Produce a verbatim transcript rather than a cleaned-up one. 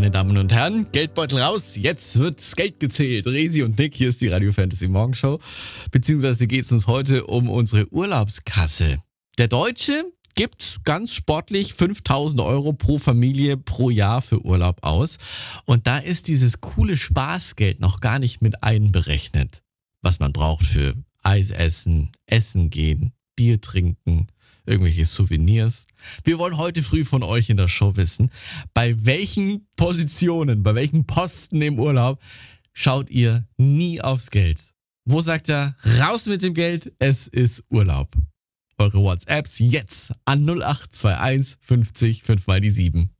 meine Damen und Herren, Geldbeutel raus, jetzt wird's Geld gezählt. Resi und Nick, hier ist die Radio Fantasy Morgenshow. Beziehungsweise geht es uns heute um unsere Urlaubskasse. Der Deutsche gibt ganz sportlich fünftausend Euro pro Familie pro Jahr für Urlaub aus. Und da ist dieses coole Spaßgeld noch gar nicht mit einberechnet, was man braucht für Eis essen, Essen gehen, Bier trinken, irgendwelche Souvenirs. Wir wollen heute früh von euch in der Show wissen, bei welchen Positionen, bei welchen Posten im Urlaub schaut ihr nie aufs Geld? Wo sagt ihr, raus mit dem Geld, es ist Urlaub? Eure WhatsApps jetzt an null acht zwei eins fünfzig fünf mal die sieben.